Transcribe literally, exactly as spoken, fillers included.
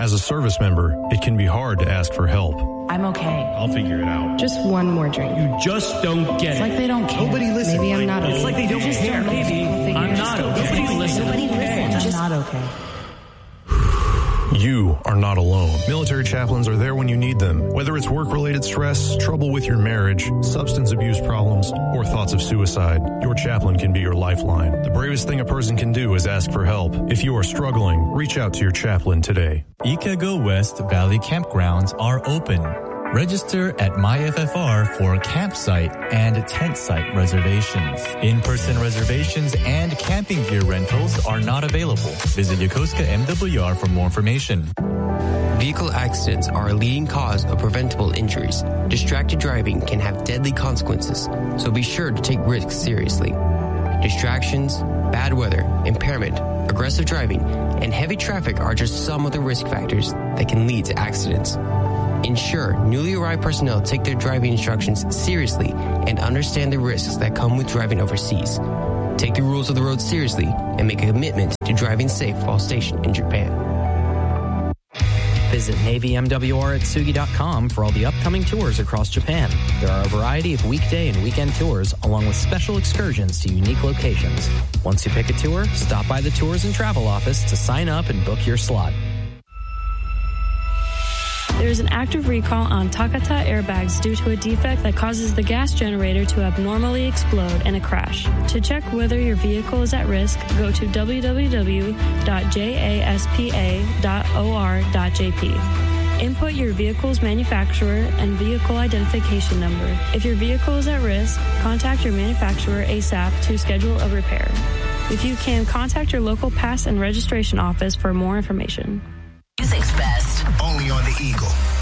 As a service member, it can be hard to ask for help. I'm okay. I'll figure it out. Just one more drink. You just don't get it's it. like they don't care. Nobody listens. Maybe I'm like, not okay. It's like they don't just care. Don't Maybe I'm not okay. Nobody listens. Nobody listens. I'm not okay. You are not alone. Military chaplains are there when you need them. Whether it's work-related stress, trouble with your marriage, substance abuse problems, or thoughts of suicide, your chaplain can be your lifeline. The bravest thing a person can do is ask for help. If you are struggling, reach out to your chaplain today. Ikago West Valley campgrounds are open. Register at My F F R for campsite and tent site reservations. In-person reservations and camping gear rentals are not available. Visit Yokosuka M W R for more information. Vehicle accidents are a leading cause of preventable injuries. Distracted driving can have deadly consequences, so be sure to take risks seriously. Distractions, bad weather, impairment, aggressive driving, and heavy traffic are just some of the risk factors that can lead to accidents. Ensure newly arrived personnel take their driving instructions seriously and understand the risks that come with driving overseas. Take the rules of the road seriously and make a commitment to driving safe while stationed in Japan. Visit Navy M W R Atsugi dot com for all the upcoming tours across Japan. There are a variety of weekday and weekend tours, along with special excursions to unique locations. Once you pick a tour, stop by the Tours and Travel office to sign up and book your slot. There is an active recall on Takata airbags due to a defect that causes the gas generator to abnormally explode and a crash. To check whether your vehicle is at risk, go to w w w dot jaspa dot o r dot j p. Input your vehicle's manufacturer and vehicle identification number. If your vehicle is at risk, contact your manufacturer ASAP to schedule a repair. If you can, contact your local pass and registration office for more information. Music's best. Only on the Eagle.